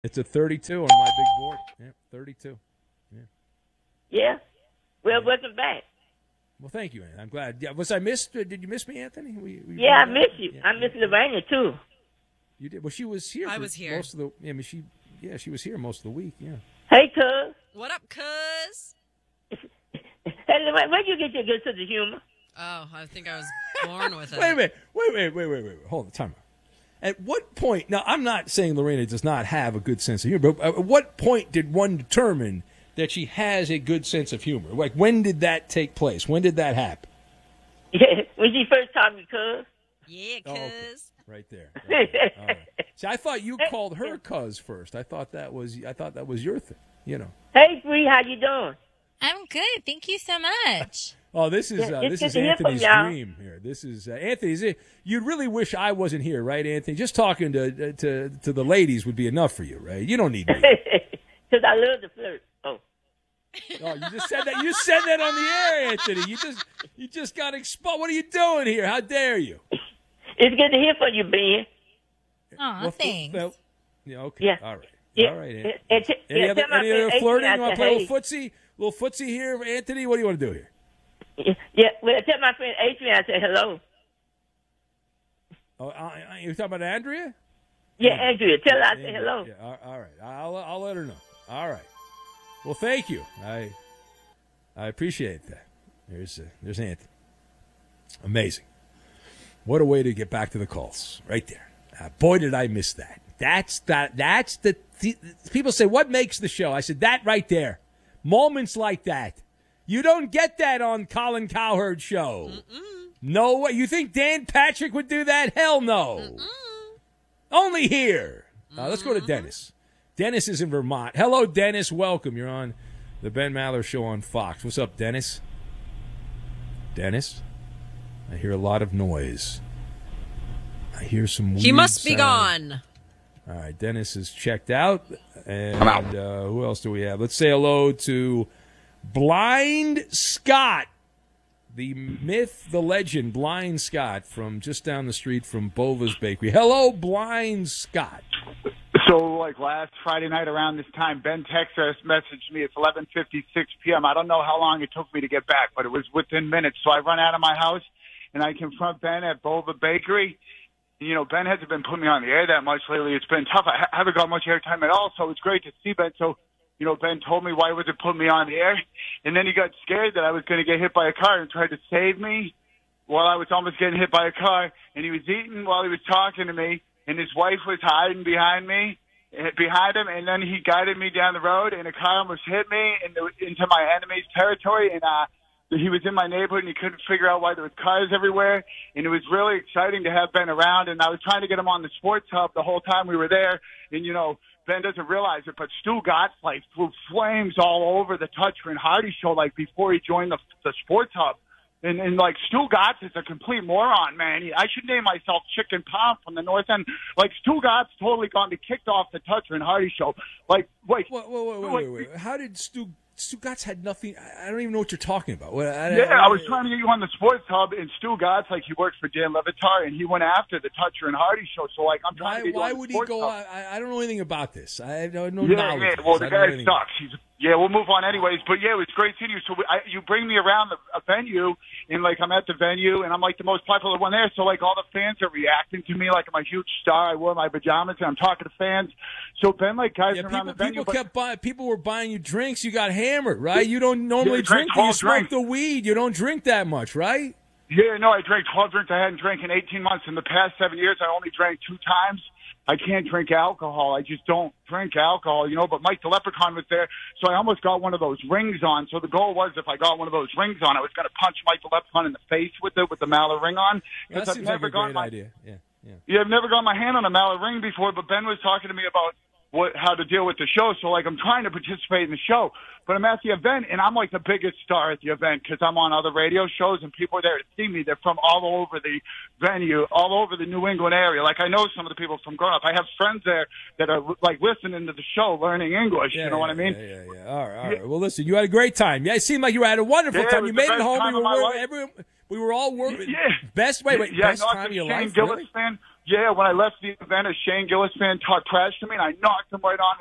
It's a 32 on my big board. Yeah, 32. Yeah. Well, welcome back. Well, thank you, Anthony. I'm glad. Yeah, was I missed? Did you miss me, Anthony? Yeah, I miss you. I miss Lavanya too. You did. Well, she was here. I was here most of the. I mean, she was here most of the week. Yeah. Hey, cuz. What up, cuz? Hey, where'd you get your good sense of humor? Oh, I think I was born with it. Wait a minute. Wait. Hold on. Time out. At what point? Now, I'm not saying Lorena does not have a good sense of humor, but at what point did one determine that she has a good sense of humor? Like, when did that take place? When did that happen? Yeah, when she first taught me, cuz. Yeah, cuz. Oh, okay. Right there. Okay. All right. See, I thought you called her cuz first. I thought that was your thing. You know. Hey, Bree, how you doing? I'm good. Thank you so much. Oh, this is Anthony's dream here. This is Anthony's. You'd really wish I wasn't here, right, Anthony? Just talking to the ladies would be enough for you, right? You don't need me. Because I love to flirt. Oh, you just said that. You said that on the air, Anthony. You just got exposed. What are you doing here? How dare you? It's good to hear from you, Ben. Aw, thanks. Yeah. Okay. Yeah. All right. Yeah. All right. Any other flirting? You want to play a little footsie? Little footsie here, Anthony. What do you want to do here? Yeah, well, tell my friend Adrian I said hello. Oh, you talking about Andrea? Yeah, Andrea. Tell her I said hello. Yeah, all right. I'll let her know. All right. Well, thank you. I appreciate that. There's Anthony. Amazing. What a way to get back to the calls. Right there. Boy, did I miss that. That's the people say, what makes the show? I said, that right there. Moments like that. You don't get that on Colin Cowherd's show. No way. You think Dan Patrick would do that? Hell no. Only here. Let's go to Dennis. Dennis is in Vermont. Hello, Dennis. Welcome. You're on the Ben Maller Show on Fox. What's up, Dennis? Dennis? I hear a lot of noise. I hear some weird He must be sound. gone. All right, Dennis is checked out. And I'm out. Who else do we have? Let's say hello to Blind Scott, the myth, the legend, Blind Scott, from just down the street from Bova's Bakery. Hello, Blind Scott. So, like last Friday night around this time, Ben Texas messaged me. It's 11:56 p.m. I don't know how long it took me to get back, but it was within minutes. So I run out of my house, and I confront Ben at Bova Bakery. You know, Ben hasn't been putting me on the air that much lately. It's been tough. I haven't got much airtime at all, so it's great to see Ben. So, you know, Ben told me why he wasn't putting me on the air, and then he got scared that I was going to get hit by a car and tried to save me while I was almost getting hit by a car, and he was eating while he was talking to me, and his wife was hiding behind him, and then he guided me down the road, and a car almost hit me into my enemy's territory, and he was in my neighborhood, and he couldn't figure out why there was cars everywhere, and it was really exciting to have Ben around, and I was trying to get him on the Sports Hub the whole time we were there, and, you know, Ben doesn't realize it, but Stu Gotts, like, threw flames all over the Toucher and Hardy show, like, before he joined the Sports Hub. And like, Stu Gotts is a complete moron, man. I should name myself Chicken Palm from the North End. Like, Stu Gotts totally got me kicked off the Toucher and Hardy show. Like, wait. Wait. How did Stu Gotts had nothing? I don't even know what you're talking about. I was trying to get you on the Sports Hub, and Stu Gotts, like, he works for Dan Levitar, and he went after the Toucher and Hardy show. So, like, I'm trying to get you on the Sports Hub. Why would he go? I don't know anything about this. I have no knowledge. Yeah. Well, the guy sucks. We'll move on anyways. But, yeah, it was great seeing you. So you bring me around a venue, and, like, I'm at the venue, and I'm, like, the most popular one there. So, like, all the fans are reacting to me like I'm a huge star. I wore my pajamas, and I'm talking to fans. So, Ben, like, guys around the venue. People were buying you drinks. You got hammered, right? You don't normally drink. You smoke the weed. You don't drink that much, right? Yeah, no, I drank 12 drinks. I hadn't drank in 18 months. In the past 7 years, I only drank 2 times. I can't drink alcohol. I just don't drink alcohol, you know, but Mike the Leprechaun was there, so I almost got one of those rings on. So the goal was, if I got one of those rings on, I was going to punch Mike the Leprechaun in the face with the mallet ring on. That seems like a great idea. Yeah, I've never got my hand on a mallet ring before, but Ben was talking to me about how to deal with the show. So, like, I'm trying to participate in the show, but I'm at the event, and I'm, like, the biggest star at the event because I'm on other radio shows, and people are there to see me. They're from all over the venue, all over the New England area. Like, I know some of the people from growing up. I have friends there that are, like, listening to the show, learning English. You know what I mean? Yeah. All right. Well, listen, you had a great time. Yeah, it seemed like you had a wonderful time. You made it home. We were all working. Yeah. Best time of your life. Gillis Really? fan. Yeah, when I left the event, a Shane Gillis fan talked trash to me, and I knocked him right on